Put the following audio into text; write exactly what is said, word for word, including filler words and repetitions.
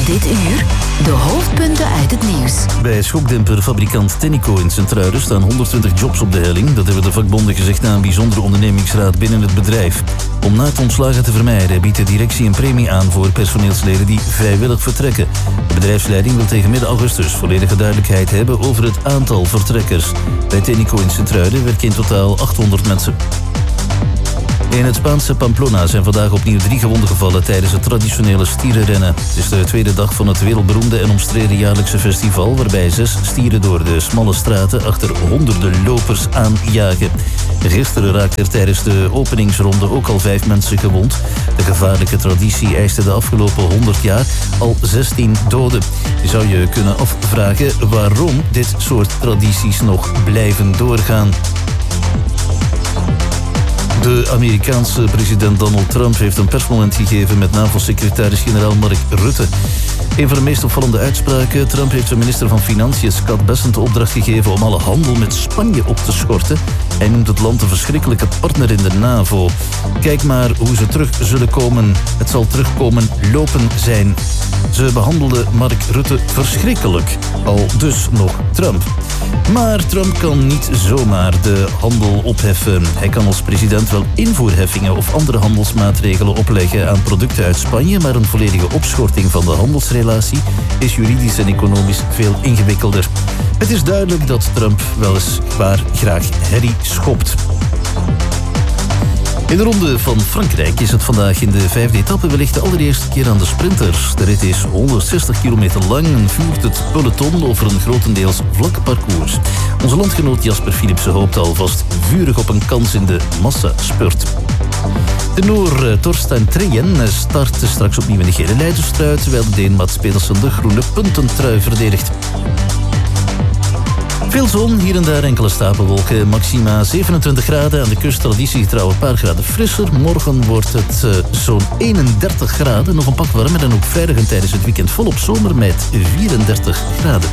Dit uur de hoofdpunten uit het nieuws. Bij schokdemperfabrikant Tenneco in Sint-Truiden staan honderdtwintig jobs op de helling. Dat hebben de vakbonden gezegd na een bijzondere ondernemingsraad binnen het bedrijf. Om naakontslagen te vermijden biedt de directie een premie aan voor personeelsleden die vrijwillig vertrekken. De bedrijfsleiding wil tegen midden augustus volledige duidelijkheid hebben over het aantal vertrekkers. Bij Tenneco in Sint-Truiden werken in totaal achthonderd mensen. In het Spaanse Pamplona zijn vandaag opnieuw drie gewonden gevallen tijdens het traditionele stierenrennen. Het is de tweede dag van het wereldberoemde en omstreden jaarlijkse festival, waarbij zes stieren door de smalle straten achter honderden lopers aanjagen. Gisteren raakten er tijdens de openingsronde ook al vijf mensen gewond. De gevaarlijke traditie eiste de afgelopen honderd jaar al zestien doden. Je zou je kunnen afvragen waarom dit soort tradities nog blijven doorgaan. De Amerikaanse president Donald Trump heeft een persmoment gegeven met N A V O-secretaris-generaal Mark Rutte. Een van de meest opvallende uitspraken: Trump heeft zijn minister van Financiën Scott Bessent de opdracht gegeven om alle handel met Spanje op te schorten. Hij noemt het land een verschrikkelijke partner in de NAVO. Kijk maar hoe ze terug zullen komen. Het zal terugkomen lopen zijn. Ze behandelden Mark Rutte verschrikkelijk. Al dus nog Trump. Maar Trump kan niet zomaar de handel opheffen. Hij kan als president wel invoerheffingen of andere handelsmaatregelen opleggen aan producten uit Spanje, maar een volledige opschorting van de handelsrelatie is juridisch en economisch veel ingewikkelder. Het is duidelijk dat Trump weliswaar graag herrie schopt. In de ronde van Frankrijk is het vandaag in de vijfde etappe wellicht de allereerste keer aan de sprinters. De rit is honderdzestig kilometer lang en vuurt het peloton over een grotendeels vlak parcours. Onze landgenoot Jasper Philipsen hoopt alvast vurig op een kans in de massaspurt. De Noor Torstein Treyen start straks opnieuw in de gele leiderstrui, terwijl de Deen Mats Pedersen de groene puntentrui verdedigt. Veel zon, hier en daar enkele stapelwolken. Maxima zevenentwintig graden, aan de kust traditiegetrouw een paar graden frisser. Morgen wordt het uh, zo'n eenendertig graden, nog een pak warmer en ook vrijdag en tijdens het weekend volop zomer met vierendertig graden.